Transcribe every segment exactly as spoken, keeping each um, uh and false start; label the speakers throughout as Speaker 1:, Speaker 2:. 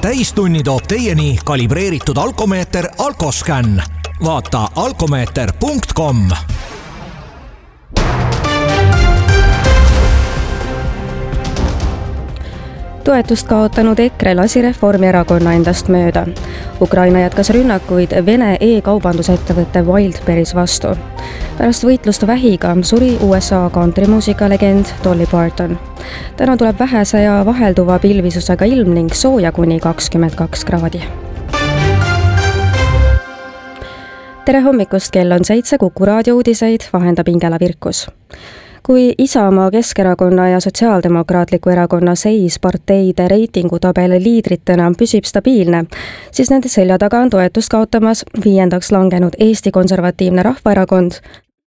Speaker 1: täistunni toob teieni kalibreeritud alkomeeter Alkoscan. Vaata alkomeeter punkt com.
Speaker 2: Toetust kaotanud EKRE lasi Reformierakonna endast mööda. Ukraina jätkas rünnakuid Vene e-kaubandusettevõtte Wildberries vastu. Pärast võitlust vähiga suri U S A kantrimuusikalegend Dolly Parton. Täna tuleb vähese ja vahelduva pilvisusega ilm ning sooja kuni kakskümmend kaks kraadi. Tere hommikust, kell on seitse, Kuku raadio uudiseid, vahendab Ingela Virkus. Kui Isamaa, Keskerakonna ja Sotsiaaldemokraatliku erakonna seis parteide reitingutabeli liidritena püsib stabiilne, siis nende selja taga on toetust kaotamas viiendaks langenud Eesti Konservatiivne Rahvaerakond,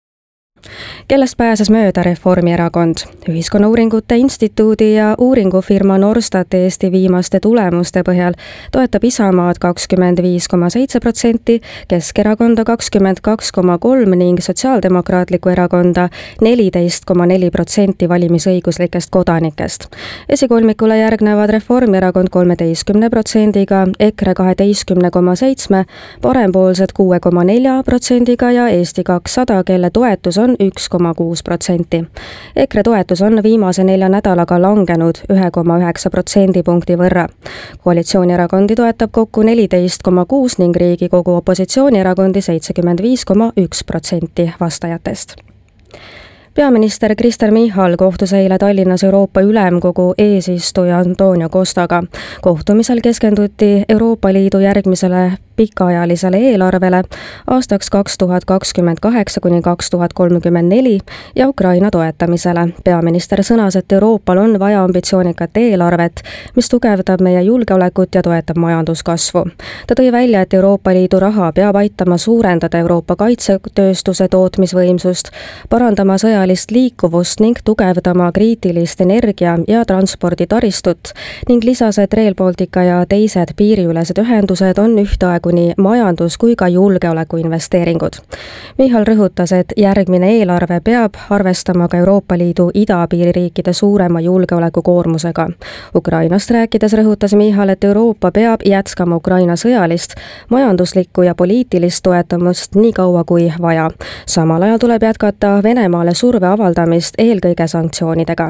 Speaker 2: kellest pääses mööda Reformierakond. Ühiskonnauuringute instituudi ja uuringufirma Norstat Eesti viimaste tulemuste põhjal toetab Isamaad kakskümmend viis koma seitse protsenti, Keskerakonda kakskümmend kaks koma kolm ning Sotsiaaldemokraatliku erakonda neliteist koma neli protsenti valimisõiguslikest kodanikest. Esikolmikule järgnevad Reformierakond kolmeteistkümne protsendiga, EKRE kaheteistkümne koma seitsme, parempoolsed kuue koma nelja protsendiga ja Eesti kakssada, kelle toetus on üks koma kuus protsenti. EKRE toetus on viimase nelja nädalaga langenud ühe koma üheksa protsendipunkti võrra. Koalitsioonierakondi toetab kokku neliteist koma kuus ning Riigikogu opositsioonierakondi seitsekümmend viis koma üks protsenti vastajatest. Peaminister Kristen Michal kohtus eile Tallinnas Euroopa Ülemkogu eesistuja Antonio Costaga. Kohtumisel keskenduti Euroopa Liidu järgmisele pikaajalisele eelarvele aastaks kaks tuhat kakskümmend kaheksa kuni kaks tuhat kolmkümmend neli ja Ukraina toetamisele. Peaminister sõnas, et Euroopal on vaja ambitsioonikat eelarvet, mis tugevdab meie julgeolekut ja toetab majanduskasvu. Ta tõi välja, et Euroopa Liidu raha peab aitama suurendada Euroopa kaitsetööstuse tootmisvõimsust, parandama sõjalist liikuvust ning tugevdama kriitilist energia- ja transporditaristut ning lisas, et Rail Baltica ja teised piiriülesed ühendused on ühtaegu nii majandus- kui ka julgeoleku investeeringud. Michal rõhutas, et järgmine eelarve peab arvestama ka Euroopa Liidu idapiiririikide suurema julgeolekukoormusega. Ukrainast rääkides rõhutas Michal, et Euroopa peab jätkama Ukraina sõjalist, majanduslikku ja poliitilist toetamust nii kaua kui vaja. Samal ajal tuleb jätkata Venemaale surve avaldamist eelkõige sanktsioonidega.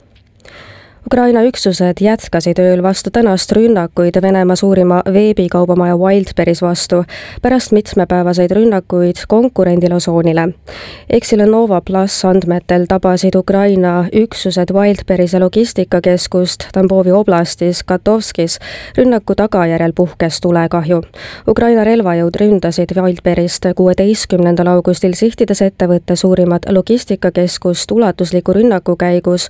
Speaker 2: Ukraina üksused jätkasid ööl vastu tänast rünnakuid Venemaa suurima veebikaubamaja Wildberries vastu pärast mitmepäevaseid rünnakuid konkurendilosoonile. Exile Nova Plus andmetel tabasid Ukraina üksused Wildberriese logistikakeskust Tambovi oblastis Katovskis. Rünnaku tagajärjel puhkes tulekahju. Ukraina relvajõud ründasid Wildberrist kuueteistkümnendal augustil sihtides ettevõtte suurimat logistikakeskust ulatusliku rünnaku käigus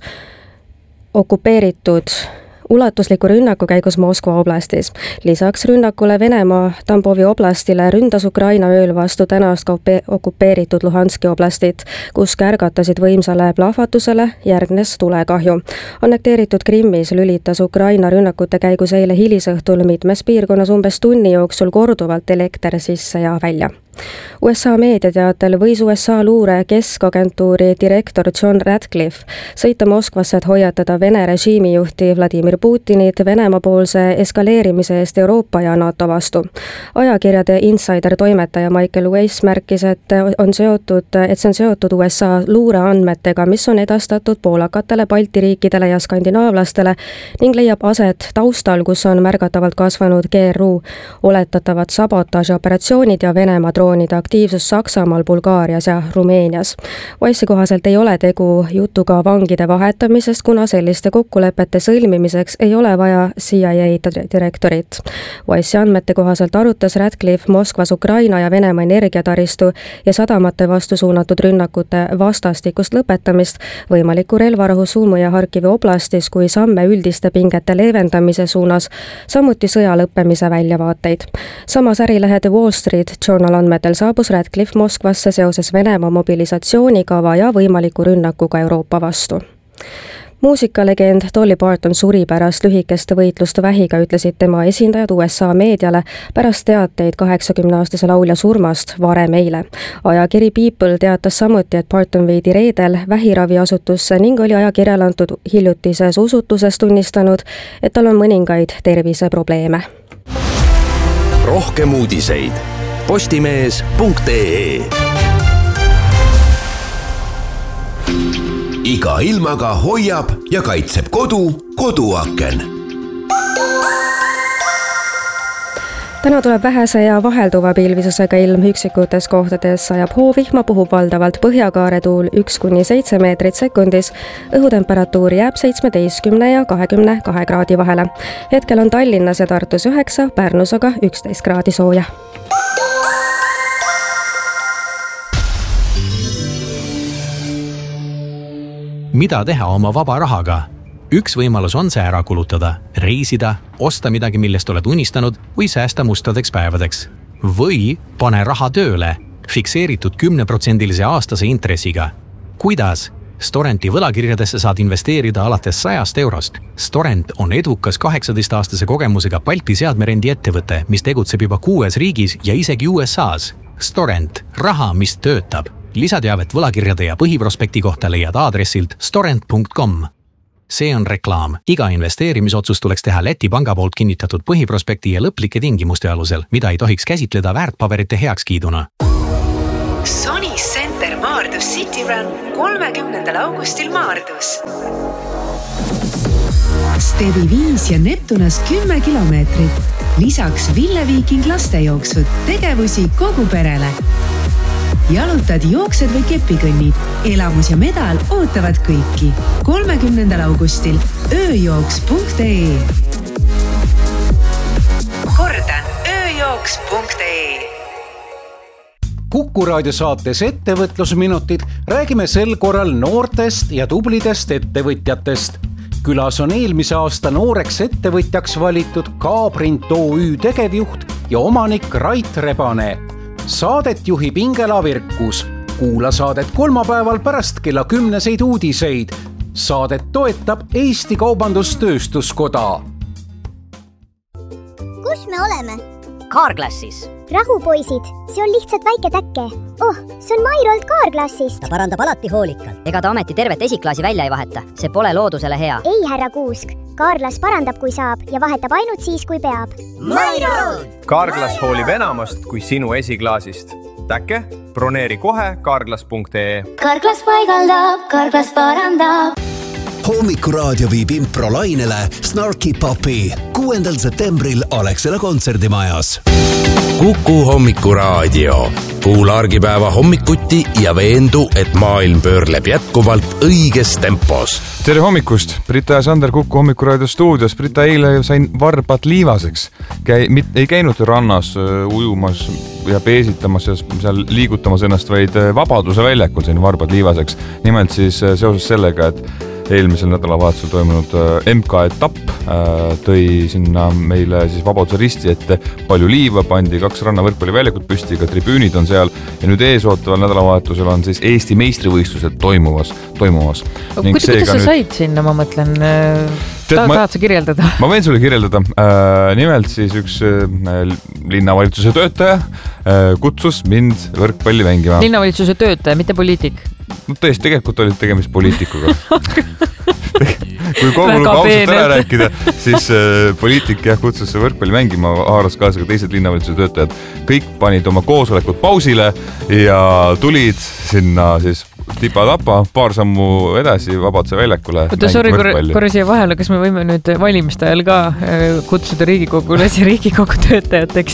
Speaker 2: okupeeritud ulatusliku rünnaku käigus Moskva oblastis. Lisaks rünnakule Venemaa Tambovi oblastile ründas Ukraina ööl vastu tänast okupeeritud Luhanski oblastit, kus kärgatasid võimsale plahvatusele järgnes tulekahju. Annekteeritud Krimmis lülitas Ukraina rünnakute käigus eile hilisõhtul mitmes piirkonnas umbes tunni jooksul korduvalt elekter sisse ja välja. U S A meediateatel võis U S A luure keskagentuuri direktor John Ratcliffe sõita Moskvasse, et hoiatada Vene režiimijuhti Vladimir Putinit Venemaa-poolse eskaleerimise eest Euroopa ja NATO vastu. Ajakirjade insider-toimetaja Michael Weiss märkis, et on seotud, et see on seotud U S A luureandmetega, mis on edastatud poolakatele, Balti riikidele ja skandinaavlastele ning leiab aset taustal, kus on märgatavalt kasvanud G R U oletatavad sabotaažioperatsioonid ja Venemaa droonide aktiivsus Saksamaal, Bulgaarias ja Rumeenias. Weissi kohaselt ei ole tegu jutuga vangide vahetamisest, kuna selliste kokkulepete sõlmimiseks ei ole vaja C I A direktorit. Weissi andmete kohaselt arutas Ratcliffe Moskvas Ukraina ja Venemaa energiataristu ja sadamate vastu suunatud rünnakute vastastikust lõpetamist, võimaliku relvarahu Sumu ja Harkivi oblastis kui samme üldiste pingete leevendamise suunas, samuti sõja lõppemise väljavaateid. Samas ärilehe The Wall Street Journal andmetel saabus Ratcliffe Moskvasse seoses Venemaa mobilisatsioonikava ja võimaliku rünnakuga Euroopa vastu. muusikalegend Dolly Parton suri pärast lühikeste võitluste vähiga, ütlesid tema esindajad U S A meediale pärast teateid kaheksakümneaastase laulja surmast varem eile. Ajakiri People teatas samuti, et Parton veidi reedel vähiraviasutusse ning oli ajakirjale antud hiljutises usutuses tunnistanud, et tal on mõningaid terviseprobleeme.
Speaker 3: Rohkem uudiseid postimees punkt ee. Iga ilmaga hoiab ja kaitseb kodu koduaken.
Speaker 2: Täna tuleb vähese ja vahelduva pilvisusega ilm, üksikutes kohtades sajab hoovihma, puhub valdavalt põhjakaaretuul üks kuni seitse meetrit sekundis. Õhutemperatuur jääb seitsmeteistkümne ja kahekümne kahe kraadi vahele. Hetkel on Tallinnas ja Tartus üheksa, Pärnus aga üksteist kraadi sooja.
Speaker 4: Mida teha oma vaba rahaga? Üks võimalus on see ära kulutada, reisida, osta midagi, millest oled unistanud või säästa mustadeks päevadeks. Või pane raha tööle, fikseeritud kümneprotsendilise aastase intressiga. Kuidas? Storenti võlakirjadesse saad investeerida alates sajast eurost. Storent on edukas kaheksateist-aastase kogemusega Balti seadmerendi ettevõte, mis tegutseb juba kuues riigis ja isegi U S A's. Storent, raha, mis töötab. Lisateavet võlakirjade ja põhiprospekti kohta leiad aadressilt storent punkt com. See on reklaam. Iga investeerimisotsus tuleks teha Läti panga poolt kinnitatud põhiprospekti ja lõplike tingimuste alusel, mida ei tohiks käsitleda väärtpaberite heakskiiduna.
Speaker 5: Sony Center Maardus City Run kolmekümnendal augustil Maardus.
Speaker 6: Stebi viis ja Neptunas kümme kilomeetrit. Lisaks Ville Viiking lastejooksud, tegevusi kogu perele. Jalutad, jooksed või kepikõnnid. Elamus ja medal ootavad kõiki. kolmekümnendal augustil ööjooks punkt ee.
Speaker 5: Kordan, ööjooks punkt ee.
Speaker 7: Kuku raadio saates Ettevõtlusminutid räägime sel korral noortest ja tublidest ettevõtjatest. Külas on eelmise aasta nooreks ettevõtjaks valitud K-Print O Ü tegevjuht ja omanik Rait Rebane. Saadet juhib Ingela Virkus. Kuula saadet kolmapäeval pärast kella kümneseid uudiseid. Saadet toetab Eesti Kaubandus-Tööstuskoda.
Speaker 8: Kus me oleme?
Speaker 9: Carglassis.
Speaker 8: Rahu, poisid, see on lihtsalt väike täkke. Oh, see on Mairolt Carglassist.
Speaker 9: Ta parandab alati hoolikalt. Ega ta ameti tervet esiklaasi välja ei vaheta. See pole loodusele hea.
Speaker 8: Ei, härra Kuusk. Carglass parandab, kui saab ja vahetab ainult siis, kui peab.
Speaker 9: Mairol!
Speaker 10: Carglass hoolib enamast kui sinu esiklaasist. Täkke, broneeri kohe Carglass punkt ee.
Speaker 8: Carglass paigaldab, Carglass parandab.
Speaker 3: Hommikuraadio viib improlainele Snarky Puppy kuuendal septembril Alexela kontserdimajas.
Speaker 11: Kuku Hommikuraadio. Kuula argipäeva hommikuti ja veendu, et maailm pöörleb jätkuvalt õiges tempos.
Speaker 12: Tere hommikust! Brita ja Sander Kuku Hommikuraadio stuudios. Brita, eile sain varbad liivaseks. Käi, mit, ei käinud rannas ujumas ja peesitamas ja seal liigutamas ennast, vaid Vabaduse väljakul sain varbad liivaseks. Nimelt siis seoses sellega, et eelmisel nädalavahetusel toimunud M K etapp tõi sinna meile siis Vabaduse risti ette palju liiva, pandi kaks rannavõrkpalli väljakut püsti, ka tribüünid on seal ja nüüd eesootaval nädalavahetusel on siis Eesti meistrivõistlused toimumas. toimumas.
Speaker 13: Kuidas sa nüüd... said sinna, ma mõtlen, ta, ma, tahad sa kirjeldada?
Speaker 12: Ma võin sulle kirjeldada. Nimelt siis üks linnavalitsuse töötaja kutsus mind võrkpalli mängima.
Speaker 13: Linnavalitsuse töötaja, mitte poliitik?
Speaker 12: No tõesti, tegelikult oli tegemist poliitikuga. Kui kogu ausalt ära rääkida, siis äh, poliitik jah, kutsus võrkpalli mängima, haaras kaasa ka teised linnavalitsuse töötajad. Kõik panid oma koosolekud pausile ja tulid sinna siis tipa-tapa, paar sammu edasi Vabaduse väljakule.
Speaker 13: Oota, sorry, korra siia vahele, kas me võime nüüd valimiste ajal ka kutsuda Riigikogule ja Riigikogu töötajateks?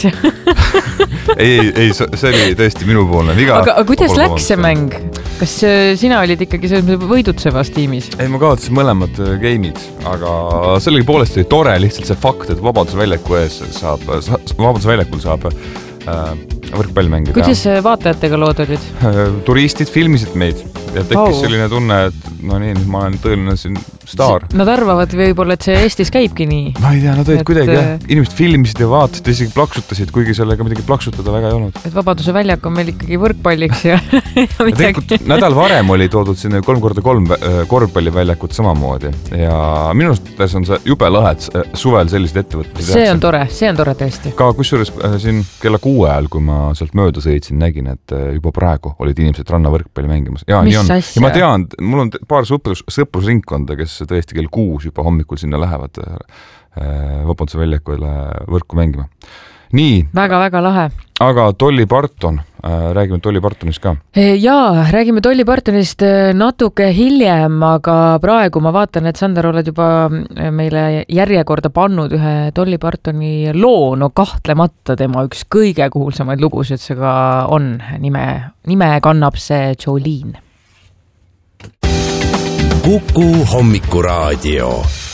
Speaker 12: ei, ei, see oli tõesti minupoolne. Iga
Speaker 13: aga kuidas läks see mäng? Kas sina olid ikkagi võidutsevas tiimis?
Speaker 12: Ei, ma kaotasin mõlemad game'id, aga sellegi poolest oli tore lihtsalt see fakt, et Vabaduse väljaku ees saab, Vabaduse väljakul saab äh, võrkpalli mängida.
Speaker 13: Kuidas vaatajatega lood olid?
Speaker 12: Turistid filmisid meid ja tekkis wow. selline tunne, et no nii, ma olen tõeline staar.
Speaker 13: Nad arvavad võib-olla, et see Eestis käibki nii.
Speaker 12: Ma ei tea, nad olid kuidagi jah. Inimesed filmisid ja vaatasid, isegi plaksutasid, kuigi sellega midagi plaksutada väga ei olnud.
Speaker 13: Et Vabaduse väljak on meil ikkagi võrkpalliks ja, ja
Speaker 12: midagi. Nädal varem oli toodud sinna kolm korda kolm korvpalliväljakut samamoodi ja minu arvates on see jube lahe, et suvel sellised ettevõtted.
Speaker 13: See on tore, see on tore tõesti.
Speaker 12: Ka kusjuures siin kella kuue ajal, kui ma sealt mööda sõitsin, nägin, et juba praegu olid inimesed rannavõrkpalli mängimas. Ja,
Speaker 13: Mis
Speaker 12: nii on.
Speaker 13: asja?
Speaker 12: Ja ma tean, mul on paar sõprus, sõprusringkonda, kes tõesti kell kuus juba hommikul sinna lähevad Vabaduse väljakule võrku mängima. Nii.
Speaker 13: Väga-väga lahe.
Speaker 12: Aga Dolly Parton, räägime Dolly Partonist ka.
Speaker 13: Jaa, räägime Dolly Partonist natuke hiljem, aga praegu ma vaatan, et Sander oled juba meile järjekorda pannud ühe Dolly Partoni loo, no kahtlemata tema üks kõige kuulsamaid lugusid see ka on. Nime, nime kannab see Jolene.
Speaker 11: Kuku hommikuraadio.